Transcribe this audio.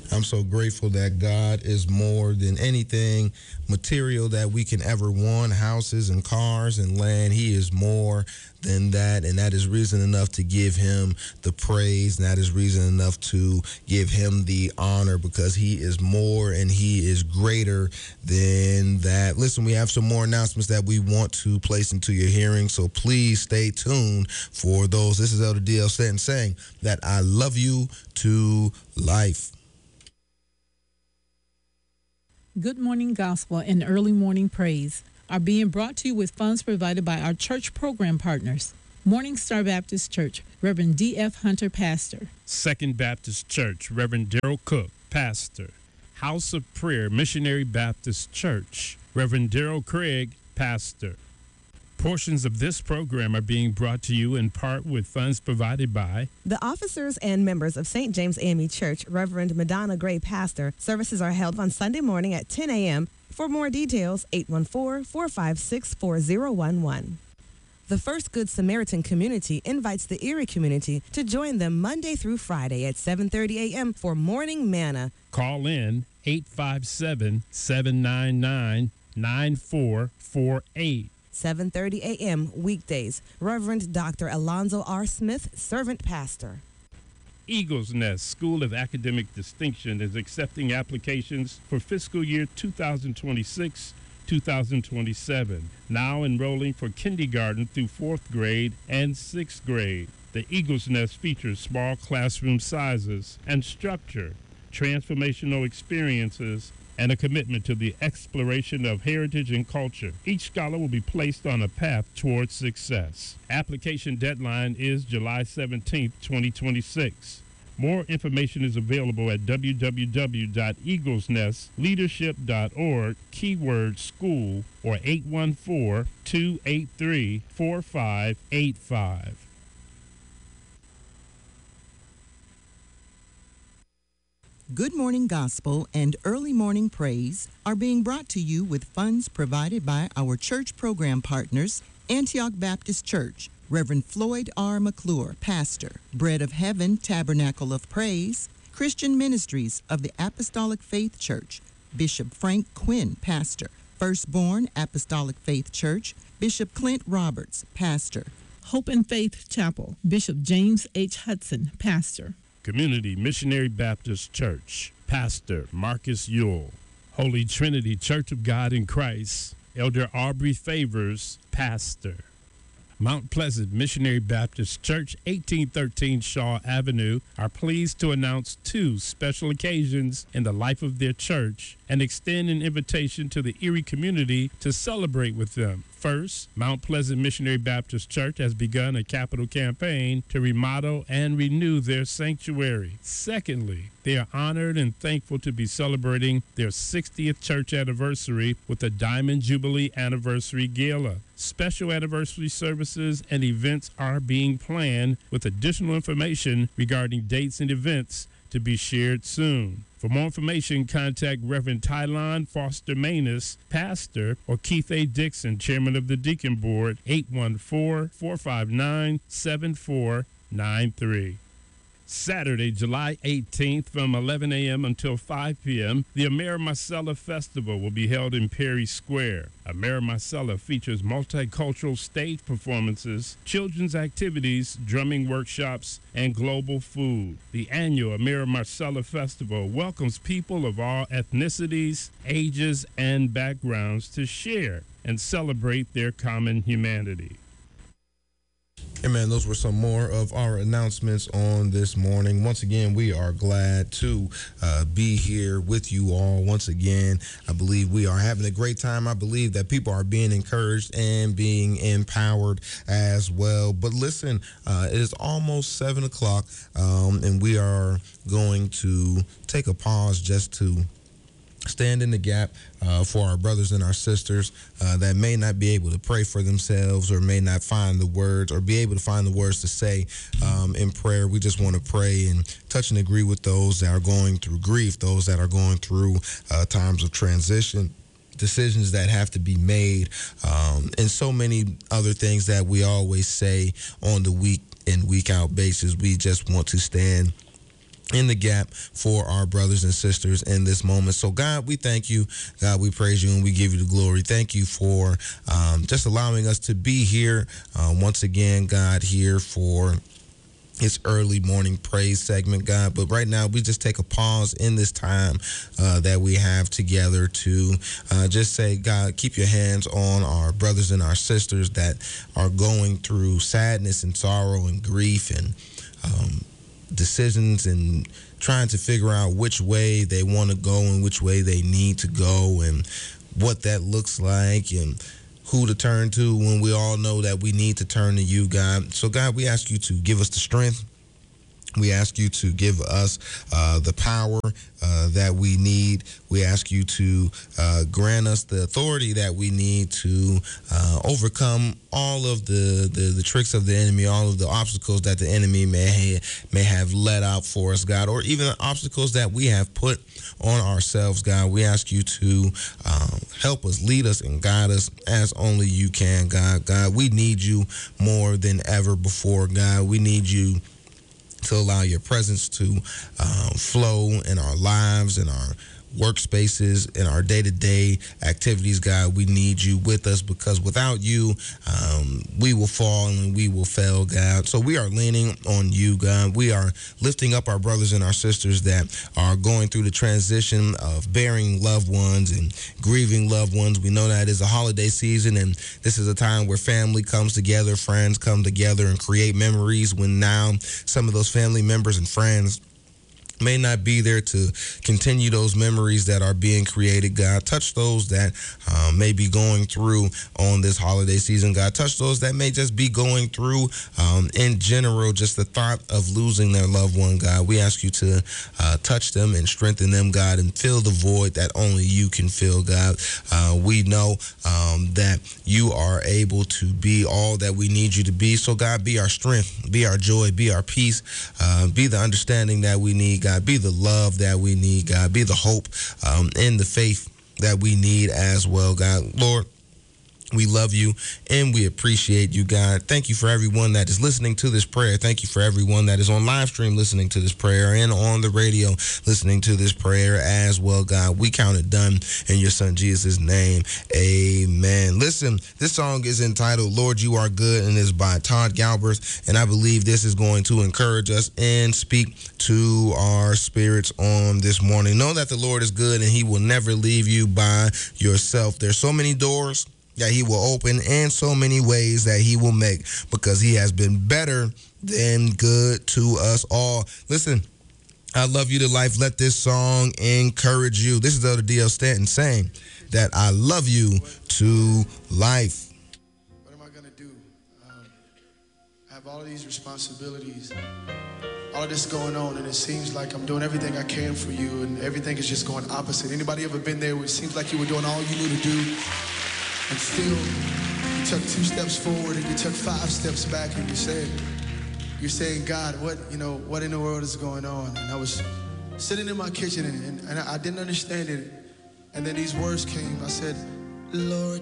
I'm so grateful that God is more than anything material that we can ever want, houses and cars and land. He is more than that, and that is reason enough to give him the praise, and that is reason enough to give him the honor, because he is more and he is greater than that. Listen, we have some more announcements that we want to place into your hearing, so please stay tuned for those. This is Elder DL Stanton saying that I love you to life. Good Morning Gospel and Early Morning Praise are being brought to you with funds provided by our church program partners. Morning Star Baptist Church, Reverend D.F. Hunter, Pastor. Second Baptist Church, Reverend Darrell Cook, Pastor. House of Prayer Missionary Baptist Church, Reverend Darrell Craig, Pastor. Portions of this program are being brought to you in part with funds provided by the officers and members of St. James AME Church, Reverend Madonna Gray, Pastor. Services are held on Sunday morning at 10 a.m. For more details, 814-456-4011. The First Good Samaritan Community invites the Erie community to join them Monday through Friday at 7:30 a.m. for Morning Manna. Call in 857-799-9448. 7:30 a.m. weekdays. Reverend Dr. Alonzo R. Smith, Servant Pastor. Eagles Nest School of Academic Distinction is accepting applications for fiscal year 2026-2027, now enrolling for kindergarten through 4th grade and 6th grade. The Eagles Nest features small classroom sizes and structure, transformational experiences, and a commitment to the exploration of heritage and culture. Each scholar will be placed on a path towards success. Application deadline is July 17, 2026. More information is available at www.eaglesnestleadership.org, keyword school, or 814-283-4585. Good Morning Gospel and Early Morning Praise are being brought to you with funds provided by our church program partners, Antioch Baptist Church, Reverend Floyd R. McClure, Pastor, Bread of Heaven Tabernacle of Praise, Christian Ministries of the Apostolic Faith Church, Bishop Frank Quinn, Pastor, Firstborn Apostolic Faith Church, Bishop Clint Roberts, Pastor, Hope and Faith Chapel, Bishop James H. Hudson, Pastor. Community Missionary Baptist Church, Pastor Marcus Ewell. Holy Trinity Church of God in Christ, Elder Aubrey Favors, Pastor. Mount Pleasant Missionary Baptist Church, 1813 Shaw Avenue, are pleased to announce 2 special occasions in the life of their church and extend an invitation to the Erie community to celebrate with them. First, Mount Pleasant Missionary Baptist Church has begun a capital campaign to remodel and renew their sanctuary. Secondly, they are honored and thankful to be celebrating their 60th church anniversary with a Diamond Jubilee Anniversary Gala. Special anniversary services and events are being planned, with additional information regarding dates and events to be shared soon. For more information, contact Reverend Tylon Foster Manus, Pastor, or Keith A. Dixon, Chairman of the Deacon Board, 814-459-7493. Saturday, July 18th from 11 a.m. until 5 p.m., the Amera Marcella Festival will be held in Perry Square. Amera Marcella features multicultural stage performances, children's activities, drumming workshops, and global food. The annual Amera Marcella Festival welcomes people of all ethnicities, ages, and backgrounds to share and celebrate their common humanity. Amen. Those were some more of our announcements on this morning. Once again, we are glad to be here with you all. Once again, I believe we are having a great time. I believe that people are being encouraged and being empowered as well. But listen, it is almost 7 o'clock, and we are going to take a pause just to stand in the gap for our brothers and our sisters that may not be able to pray for themselves, or may not find the words, or be able to find the words to say in prayer. We just want to pray and touch and agree with those that are going through grief, those that are going through times of transition, decisions that have to be made, and so many other things that we always say on the week in, week out basis. We just want to stand in the gap for our brothers and sisters in this moment. So, God, we thank you. God, we praise you and we give you the glory. Thank you for just allowing us to be here once again, God, here for it's early morning praise segment, God. But right now, we just take a pause in this time that we have together to just say, God, keep your hands on our brothers and our sisters that are going through sadness and sorrow and grief and decisions and trying to figure out which way they want to go and which way they need to go and what that looks like and who to turn to when we all know that we need to turn to you, God. So, God, we ask you to give us the strength. We ask you to give us the power that we need. We ask you to grant us the authority that we need to overcome all of the tricks of the enemy, all of the obstacles that the enemy may have let out for us, God, or even the obstacles that we have put on ourselves, God. We ask you to help us, lead us, and guide us as only you can, God. God, we need you more than ever before, God. We need you to allow your presence to flow in our lives, in our workspaces, in our day-to-day activities, God. We need you with us because without you, we will fall and we will fail, God. So we are leaning on you, God. We are lifting up our brothers and our sisters that are going through the transition of burying loved ones and grieving loved ones. We know that it is a holiday season, and this is a time where family comes together, friends come together and create memories when now some of those family members and friends may not be there to continue those memories that are being created. God, touch those that may be going through on this holiday season. God, touch those that may just be going through in general, just the thought of losing their loved one. God, we ask you to touch them and strengthen them, God, and fill the void that only you can fill, God. We know that you are able to be all that we need you to be. So, God, be our strength, be our joy, be our peace, be the understanding that we need, God. Be the love that we need, God. Be the hope and the faith that we need as well, God. Lord, we love you and we appreciate you, God. Thank you for everyone that is listening to this prayer. Thank you for everyone that is on live stream listening to this prayer and on the radio listening to this prayer as well, God. We count it done in your son Jesus' name. Amen. Listen, this song is entitled Lord, You Are Good and is by Todd Galbraith. And I believe this is going to encourage us and speak to our spirits on this morning. Know that the Lord is good and he will never leave you by yourself. There's so many doors that he will open and so many ways that he will make because he has been better than good to us all. Listen, I love you to life. Let this song encourage you. This is Elder D.L. Stanton saying that I love you to life. What am I going to do? I have all of these responsibilities, all of this going on, and it seems like I'm doing everything I can for you, and everything is just going opposite. Anybody ever been there where it seems like you were doing all you knew to do? And still, you took 2 steps forward and you took 5 steps back, and you're saying, God, what in the world is going on? And I was sitting in my kitchen and I didn't understand it. And then these words came. I said, Lord,